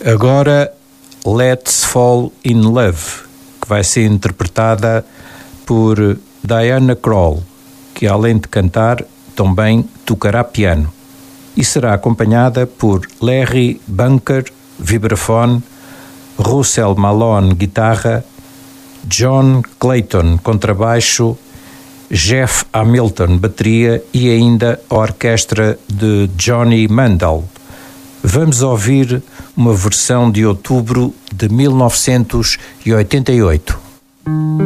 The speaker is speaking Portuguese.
Agora, Let's Fall in Love, que vai ser interpretada por Diana Krall, que além de cantar, também tocará piano. E será acompanhada por Larry Bunker, vibrafone, Russell Malone, guitarra, John Clayton, contrabaixo, Jeff Hamilton, bateria e ainda a orquestra de Johnny Mandel. Vamos ouvir uma versão de outubro de 1988.